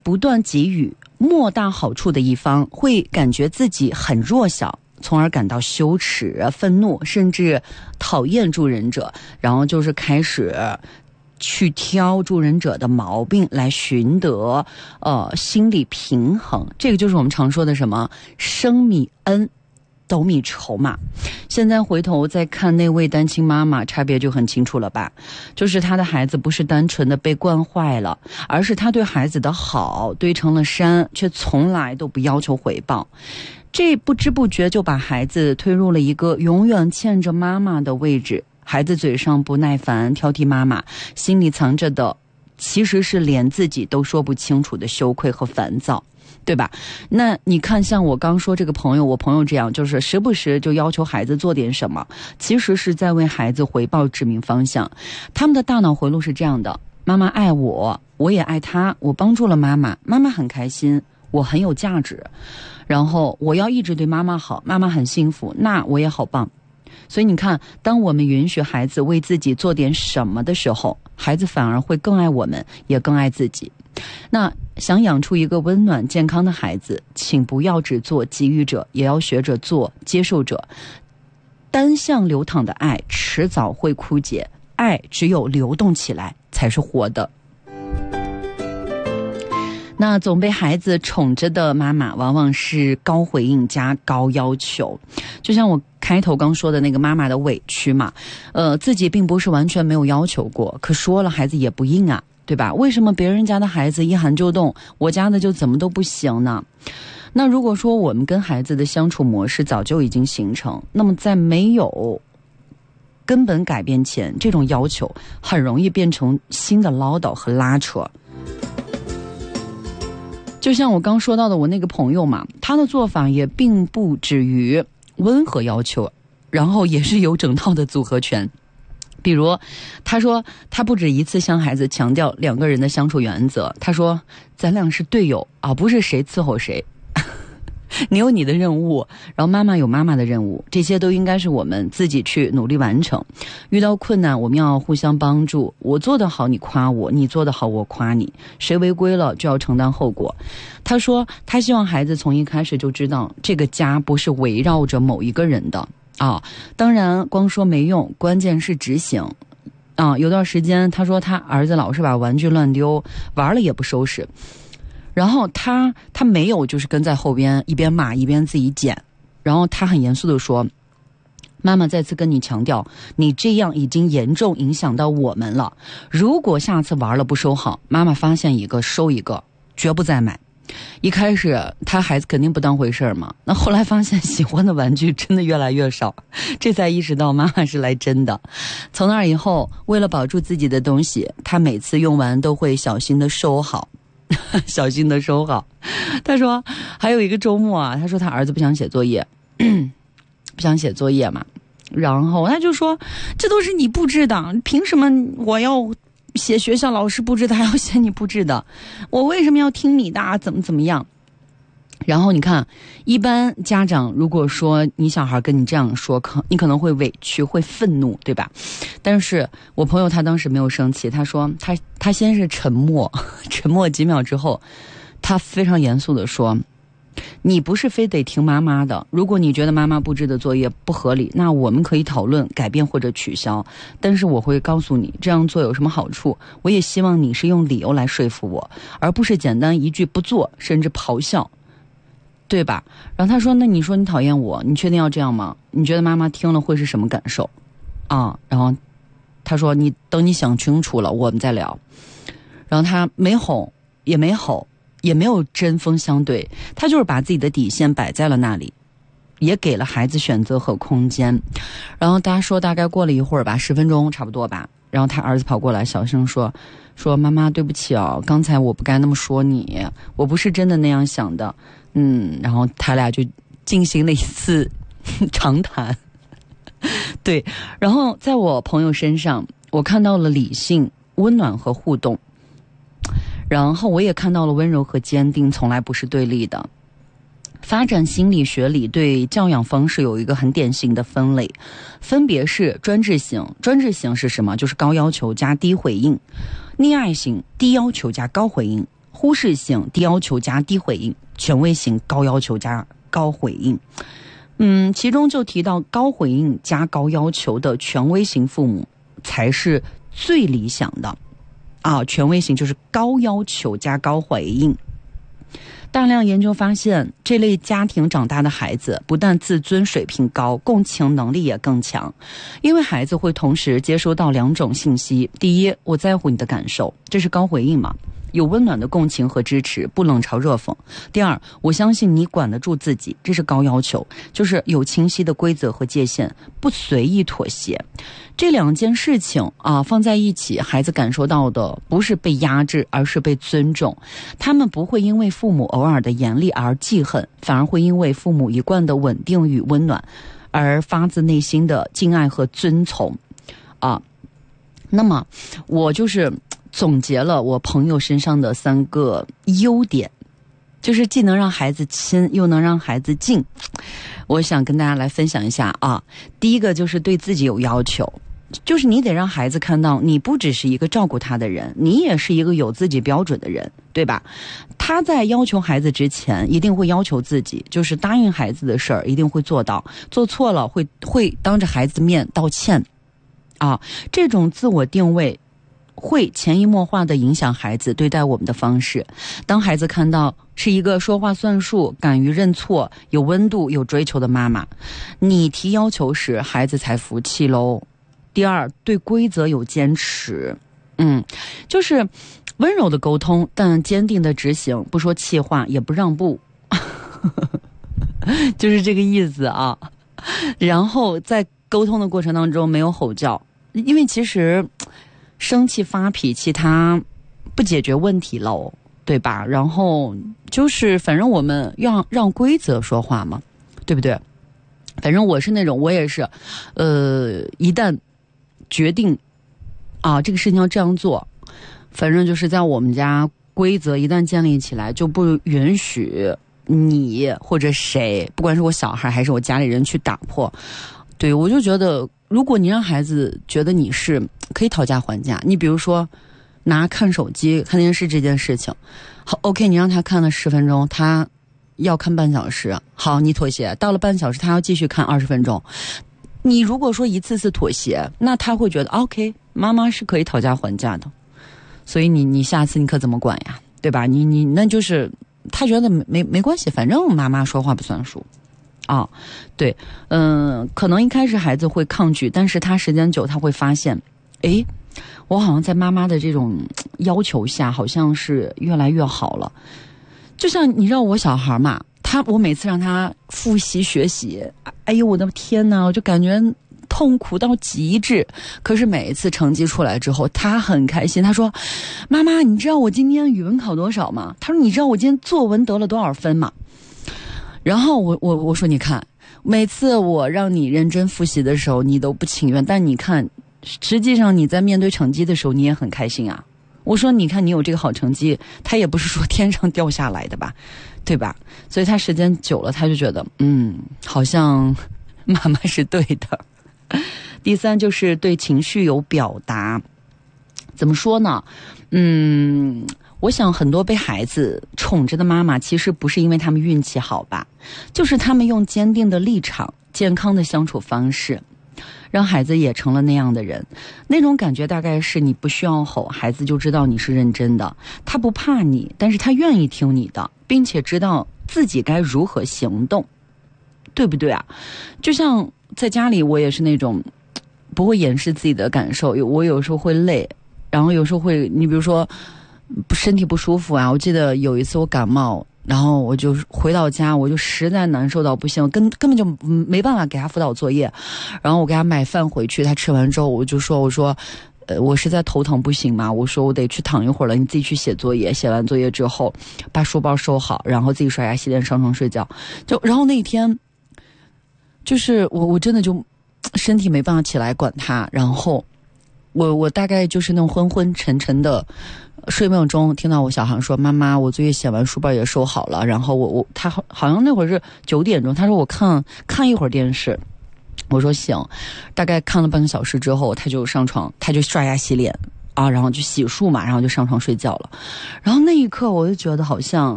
不断给予莫大好处的一方会感觉自己很弱小，从而感到羞耻、愤怒，甚至讨厌助人者，然后就是开始去挑助人者的毛病来寻得心理平衡。这个就是我们常说的什么升米恩斗米仇嘛。现在回头再看那位单亲妈妈，差别就很清楚了吧？就是她的孩子不是单纯的被惯坏了，而是她对孩子的好堆成了山，却从来都不要求回报。这不知不觉就把孩子推入了一个永远欠着妈妈的位置。孩子嘴上不耐烦挑剔妈妈，心里藏着的其实是连自己都说不清楚的羞愧和烦躁，对吧？那你看像我刚说这个朋友，我朋友这样，就是时不时就要求孩子做点什么，其实是在为孩子回报指明方向。他们的大脑回路是这样的：妈妈爱我，我也爱她，我帮助了妈妈，妈妈很开心，我很有价值，然后我要一直对妈妈好，妈妈很幸福，那我也好棒。所以你看，当我们允许孩子为自己做点什么的时候，孩子反而会更爱我们，也更爱自己。那想养出一个温暖健康的孩子，请不要只做给予者，也要学着做接受者。单向流淌的爱迟早会枯竭，爱只有流动起来才是活的。那总被孩子宠着的妈妈往往是高回应加高要求，就像我开头刚说的那个妈妈的委屈嘛，自己并不是完全没有要求过，可说了孩子也不应啊，对吧？为什么别人家的孩子一喊就动，我家的就怎么都不行呢？那如果说我们跟孩子的相处模式早就已经形成，那么在没有根本改变前，这种要求很容易变成新的唠叨和拉扯。就像我刚说到的我那个朋友嘛，他的做法也并不止于温和要求，然后也是有整套的组合拳。比如他说他不止一次向孩子强调两个人的相处原则，他说咱俩是队友啊，不是谁伺候谁。你有你的任务，然后妈妈有妈妈的任务，这些都应该是我们自己去努力完成。遇到困难我们要互相帮助，我做得好你夸我，你做得好我夸你，谁违规了就要承担后果。他说他希望孩子从一开始就知道这个家不是围绕着某一个人的啊，当然光说没用，关键是执行啊。有段时间他说他儿子老是把玩具乱丢，玩了也不收拾，然后他没有就是跟在后边一边骂一边自己捡，然后他很严肃地说，妈妈再次跟你强调，你这样已经严重影响到我们了，如果下次玩了不收好，妈妈发现一个收一个，绝不再买。一开始他孩子肯定不当回事嘛，那后来发现喜欢的玩具真的越来越少，这才意识到妈妈是来真的。从那以后，为了保住自己的东西，他每次用完都会小心的收好小心的收好。他说还有一个周末啊，他说他儿子不想写作业不想写作业嘛，然后他就说这都是你布置的，凭什么我要写学校老师布置的还要写你布置的，我为什么要听你的怎么样。然后你看，一般家长如果说你小孩跟你这样说，你可能会委屈会愤怒，对吧？但是我朋友他当时没有生气，他说他先是沉默几秒之后，他非常严肃地说，你不是非得听妈妈的，如果你觉得妈妈布置的作业不合理，那我们可以讨论改变或者取消，但是我会告诉你这样做有什么好处，我也希望你是用理由来说服我，而不是简单一句不做甚至咆哮，对吧？然后他说，那你说你讨厌我，你确定要这样吗？你觉得妈妈听了会是什么感受啊？然后他说，你等你想清楚了我们再聊。然后他没哄也没吼，也没有针锋相对，他就是把自己的底线摆在了那里，也给了孩子选择和空间。然后大家说大概过了一会儿吧，10分钟差不多吧，然后他儿子跑过来小声说妈妈对不起哦，刚才我不该那么说你，我不是真的那样想的。然后他俩就进行了一次长谈对，然后在我朋友身上我看到了理性、温暖和互动，然后我也看到了温柔和坚定从来不是对立的。发展心理学里对教养方式有一个很典型的分类，分别是专制型。专制型是什么？就是高要求加低回应。溺爱型，低要求加高回应。 忽视型低要求加低回应，权威型高要求加高回应。其中就提到高回应加高要求的权威型父母才是最理想的啊，权威型就是高要求加高回应。大量研究发现，这类家庭长大的孩子不但自尊水平高，共情能力也更强，因为孩子会同时接收到2种信息：第一，我在乎你的感受，这是高回应嘛，有温暖的共情和支持，不冷嘲热讽；第二，我相信你管得住自己，这是高要求，就是有清晰的规则和界限，不随意妥协。这2件事情啊放在一起，孩子感受到的不是被压制，而是被尊重。他们不会因为父母偶尔的严厉而记恨，反而会因为父母一贯的稳定与温暖而发自内心的敬爱和遵从啊。那么我就是总结了我朋友身上的3个优点，就是既能让孩子亲，又能让孩子静。我想跟大家来分享一下啊。第一个就是对自己有要求，就是你得让孩子看到你不只是一个照顾他的人，你也是一个有自己标准的人，对吧？他在要求孩子之前一定会要求自己，就是答应孩子的事儿一定会做到，做错了会当着孩子面道歉啊。这种自我定位会潜移默化地影响孩子对待我们的方式。当孩子看到是一个说话算数、敢于认错、有温度、有追求的妈妈，你提要求时，孩子才服气喽。第二，对规则有坚持，就是温柔的沟通，但坚定的执行，不说气话，也不让步，就是这个意思啊。然后在沟通的过程当中没有吼叫，因为其实生气发脾气它不解决问题喽，对吧？然后就是反正我们让规则说话嘛，对不对？反正我是那种，我也是一旦决定啊这个事情要这样做，反正就是在我们家规则一旦建立起来，就不允许你或者谁，不管是我小孩还是我家里人去打破。对，我就觉得如果你让孩子觉得你是可以讨价还价，你比如说拿看手机看电视这件事情，好 OK， 你让他看了10分钟，他要看半小时，好，你妥协，到了半小时他要继续看20分钟。你如果说一次次妥协，那他会觉得 OK， 妈妈是可以讨价还价的，所以你下次你可怎么管呀，对吧？你那就是他觉得没关系，反正妈妈说话不算数啊。对，可能一开始孩子会抗拒，但是他时间久他会发现，诶，我好像在妈妈的这种要求下好像是越来越好了。就像你知道我小孩嘛，我每次让他复习学习，哎呦我的天哪，我就感觉痛苦到极致。可是每一次成绩出来之后，他很开心，他说妈妈你知道我今天语文考多少吗？他说你知道我今天作文得了多少分吗？然后我说你看，每次我让你认真复习的时候你都不情愿，但你看实际上你在面对成绩的时候你也很开心啊。我说你看你有这个好成绩，他也不是说天上掉下来的吧，对吧？所以他时间久了他就觉得好像妈妈是对的。第三就是对情绪有表达。怎么说呢？我想很多被孩子宠着的妈妈其实不是因为他们运气好吧，就是他们用坚定的立场、健康的相处方式让孩子也成了那样的人。那种感觉大概是你不需要吼，孩子就知道你是认真的，他不怕你，但是他愿意听你的，并且知道自己该如何行动，对不对啊？就像在家里我也是那种不会掩饰自己的感受，我有时候会累，然后有时候会，你比如说身体不舒服啊，我记得有一次我感冒，然后我就回到家，我就实在难受到不行，根本就没办法给他辅导作业，然后我给他买饭回去，他吃完之后我就说我实在头疼不行嘛，我说我得去躺一会儿了，你自己去写作业，写完作业之后把书包收好，然后自己刷牙洗脸上床睡觉。然后那一天就是我真的就身体没办法起来管他，然后我大概就是那种昏昏沉沉的睡梦中听到我小孩说妈妈我作业写完书包也收好了，然后他好像那会儿是9点钟，他说我看一会儿电视，我说行，大概看了半个小时之后他就上床，他就刷牙洗脸啊，然后就洗漱嘛，然后就上床睡觉了。然后那一刻我就觉得好像